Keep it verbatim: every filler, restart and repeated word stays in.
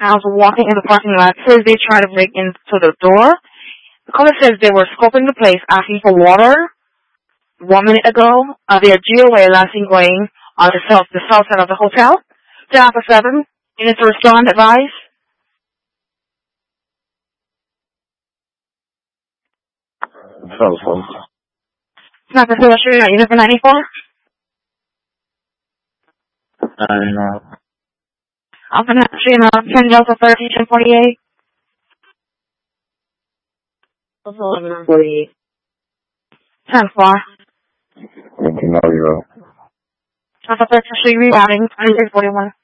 I was walking in the parking lot. First, they tried to break into the door. The caller says they were scoping the place, asking for water. One minute ago, uh, their G O A last seen going on the south, the south side of the hotel. ten after seven. You need to respond, advise. Telephone. It's not the Taylor Street, you live for ninety-four? I know. Off of that street, uh, ten Delta thirty, ten forty-eight. eleven forty-eight. ten four. Thank you, know you're Alpha thirty Street, rerouting, twenty-three forty-one.